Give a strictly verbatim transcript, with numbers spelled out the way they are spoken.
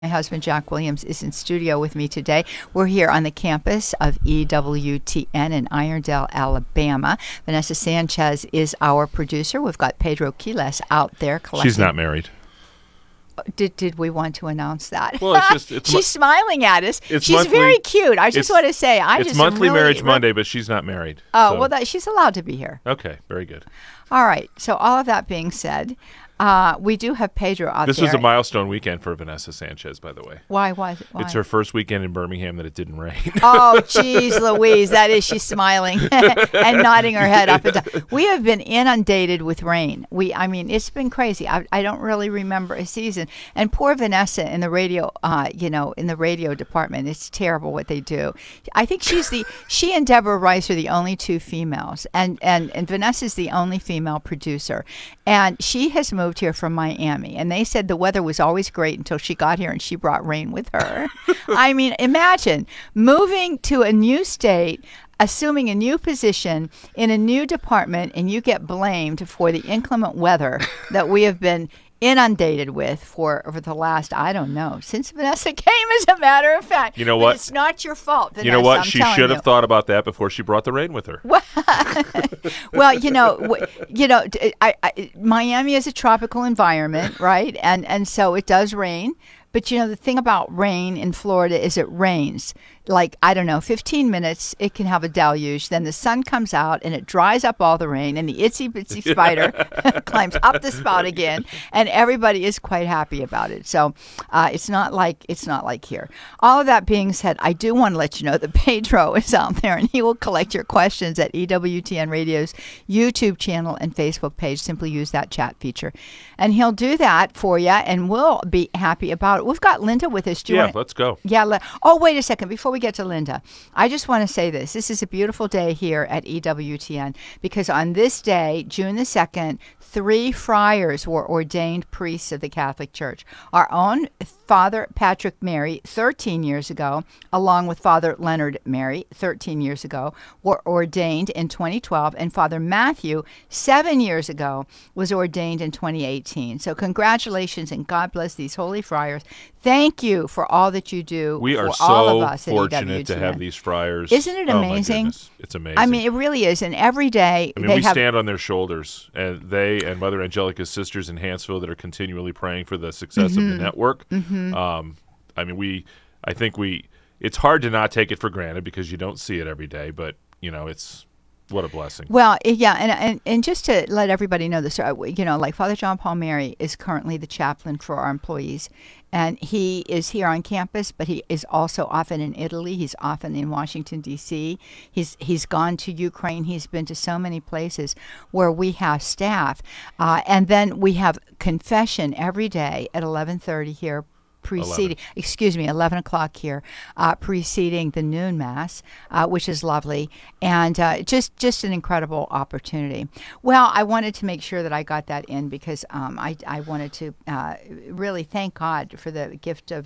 My husband, Jack Williams, is in studio with me today. We're here on the campus of E W T N in Irondale, Alabama. Vanessa Sanchez is our producer. We've got Pedro Quiles out there collecting. She's not married. Did did we want to announce that? Well, it's just it's she's mo- smiling at us. It's she's monthly, very cute. I just want to say, I it's just monthly really, marriage really, Monday, but she's not married. Oh so. well, that, she's allowed to be here. Okay, very good. All right. So all of that being said, uh, we do have Pedro out this there. This was a milestone weekend for Vanessa Sanchez, by the way. Why? Why? why? It's her first weekend in Birmingham that it didn't rain. Oh, geez, Louise. That is, she's smiling and nodding her head up and down. We have been inundated with rain. We, I mean, it's been crazy. I, I don't really remember a season. And poor Vanessa in the radio, uh, you know, in the radio department. It's terrible what they do. I think she's the, she and Deborah Rice are the only two females. And, and, and Vanessa's the only female producer. And she has moved here from Miami. And they said the weather was always great until she got here and she brought rain with her. I mean, imagine moving to a new state, assuming a new position in a new department, and you get blamed for the inclement weather that we have been inundated with for over the last, I don't know, since Vanessa came, as a matter of fact. You know but what? It's not your fault, Vanessa. You know what? I'm she telling should you. have thought about that before she brought the rain with her. Well, you know, w- you know, I, I, Miami is a tropical environment, right? And and so it does rain. But, you know, the thing about rain in Florida is it rains. Like, I don't know, fifteen minutes, it can have a deluge. Then the sun comes out and it dries up all the rain. And the itsy bitsy spider climbs up the spout again. And everybody is quite happy about it. So uh, it's not like it's not like here. All of that being said, I do want to let you know that Pedro is out there and he will collect your questions at E W T N Radio's YouTube channel and Facebook page. Simply use that chat feature. And he'll do that for you and we'll be happy about it. We've got Linda with us. Do you yeah, want let's go. Yeah. Le- oh, wait a second. Before we get to Linda, I just want to say this. This is a beautiful day here at E W T N because on this day, June the second, three friars were ordained priests of the Catholic Church. Our own Father Patrick Mary, thirteen years ago, along with Father Leonard Mary, thirteen years ago, were ordained in twenty twelve, and Father Matthew, seven years ago, was ordained in twenty eighteen. So congratulations and God bless these holy friars. Thank you for all that you do We for are all of so us at fortunate E W T N. to have these friars. Isn't it Oh, my amazing? goodness. It's amazing. I mean, it really is. And every day I mean, they we have... stand on their shoulders, and they and Mother Angelica's sisters in Hansville that are continually praying for the success Mm-hmm. of the network. Mm-hmm. Um, I mean, we, I think we, it's hard to not take it for granted because you don't see it every day, but, you know, it's, what a blessing. Well, yeah, and, and and just to let everybody know this, you know, like Father John Paul Mary is currently the chaplain for our employees, and he is here on campus, but he is also often in Italy. He's often in Washington, D C He's he's gone to Ukraine. He's been to so many places where we have staff, uh, and then we have confession every day at eleven thirty here. Preceding, eleven. excuse me, eleven o'clock here, uh, preceding the noon mass, uh, which is lovely, and uh, just just an incredible opportunity. Well, I wanted to make sure that I got that in because um, I I wanted to uh, really thank God for the gift of